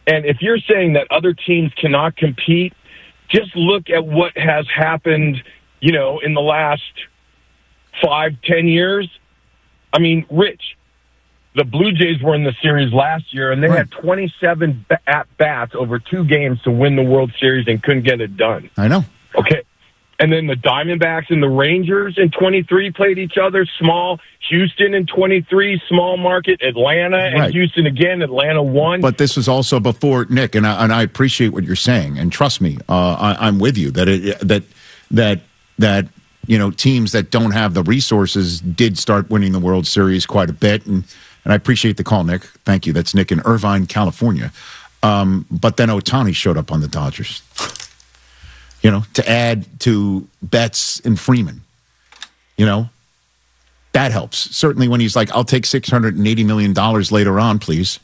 And if you're saying that other teams cannot compete, just look at what has happened, in the last 5-10 years. I mean, Rich, the Blue Jays were in the series last year, and they had 27 at-bats over 2 games to win the World Series and couldn't get it done. I know. Okay. And then the Diamondbacks and the Rangers in 23 played each other, small. Houston in 23, small market. Atlanta and Houston again. Atlanta won. But this was also before, Nick, and I appreciate what you're saying. And trust me, I'm with you that teams that don't have the resources did start winning the World Series quite a bit. And I appreciate the call, Nick. Thank you. That's Nick in Irvine, California. But then Ohtani showed up on the Dodgers. To add to Betts and Freeman, that helps. Certainly when he's like, I'll take $680 million later on, please.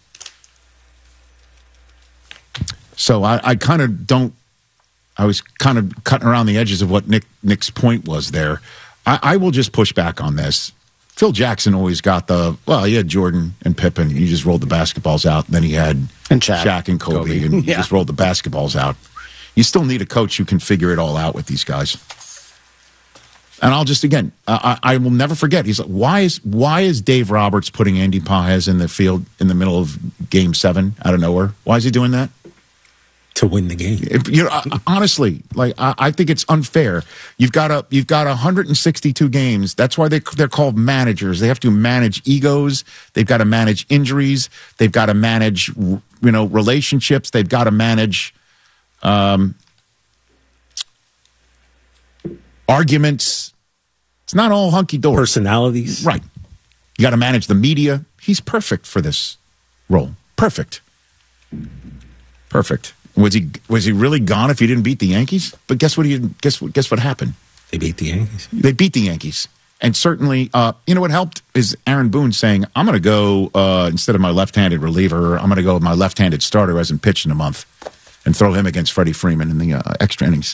So I kind of don't, I was kind of cutting around the edges of what Nick's point was there. I will just push back on this. Phil Jackson always got he had Jordan and Pippen. He just rolled the basketballs out. And then he had Shaq and Kobe. And he just rolled the basketballs out. You still need a coach who can figure it all out with these guys. And I'll just, again, I will never forget. He's like, why is Dave Roberts putting Andy Pages in the field in the middle of Game 7 out of nowhere? Why is he doing that? To win the game. Honestly, I think it's unfair. You've got 162 games. That's why they're called managers. They have to manage egos. They've got to manage injuries. They've got to manage, relationships. They've got to manage arguments. It's not all hunky-dory. Personalities. Right. You got to manage the media. He's perfect for this role. Perfect. Was he really gone if he didn't beat the Yankees? But guess what happened? They beat the Yankees. They beat the Yankees. And certainly, what helped is Aaron Boone saying, I'm going to go, instead of my left-handed reliever, I'm going to go with my left-handed starter who hasn't pitched in a month and throw him against Freddie Freeman in the extra innings.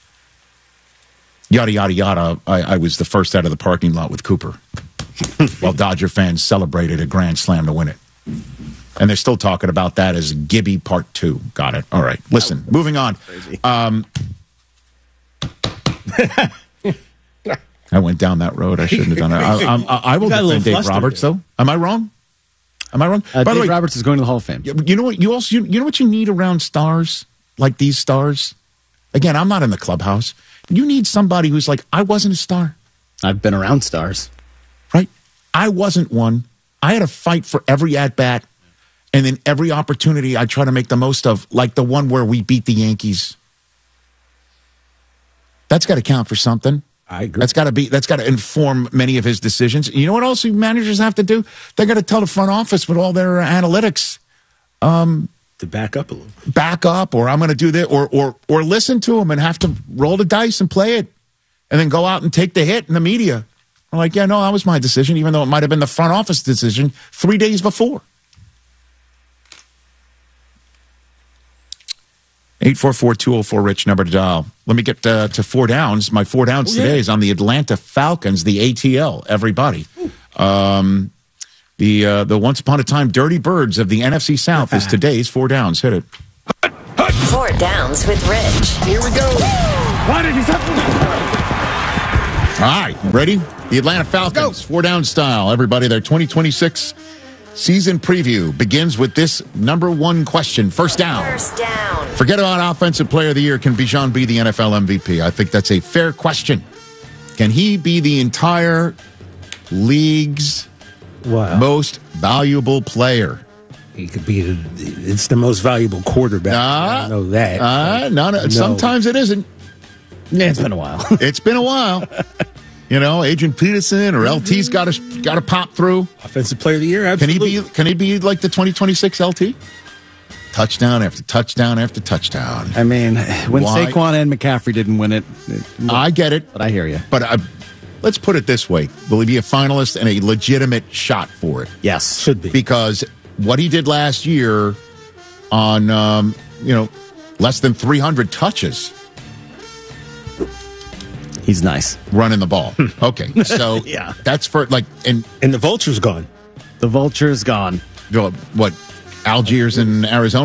Yada, yada, yada. I was the first out of the parking lot with Cooper while Dodger fans celebrated a grand slam to win it. And they're still talking about that as Gibby Part 2. Got it. All right. Listen, moving on. I went down that road. I shouldn't have done it. I will defend Dave Roberts, though. Am I wrong? By the way, Roberts is going to the Hall of Fame. You know what? You know what you need around stars like these stars? Again, I'm not in the clubhouse. You need somebody who's like, I wasn't a star. I've been around stars. Right? I wasn't one. I had to fight for every at-bat. And then every opportunity I try to make the most of, like the one where we beat the Yankees. That's got to count for something. I agree. That's got to inform many of his decisions. You know what else managers have to do? They got to tell the front office with all their analytics. To back up a little. Back up, or I'm going to do this, or listen to them and have to roll the dice and play it. And then go out and take the hit in the media. I'm like, yeah, no, that was my decision, even though it might have been the front office decision 3 days before. 844-204-RICH, number to dial. Let me get to four downs. My four downs today is on the Atlanta Falcons, the ATL, everybody. The once upon a time Dirty Birds of the NFC South is today's four downs. Hit it. Four downs with Rich. Here we go. Why did he stop? All right, ready? The Atlanta Falcons, four down style. Everybody, their 2026 season preview begins with this number one question. First down. First down. Forget about Offensive Player of the Year. Can Bijan be the NFL MVP? I think that's a fair question. Can he be the entire league's most valuable player? He could be it's the most valuable quarterback. I know that. No. Sometimes it isn't. Yeah, it's been a while. It's been a while. You know, Adrian Peterson or LT's got to pop through. Offensive Player of the Year, absolutely. Can he be like the 2026 LT? Touchdown after touchdown after touchdown. I mean, when Saquon and McCaffrey didn't win it, I get it. But I hear you. But let's put it this way. Will he be a finalist and a legitimate shot for it? Yes. Should be. Because what he did last year on, less than 300 touches. He's nice. Running the ball. Okay. So yeah. That's for and the Vulture's gone. The Vulture's gone. What? Algiers in Arizona?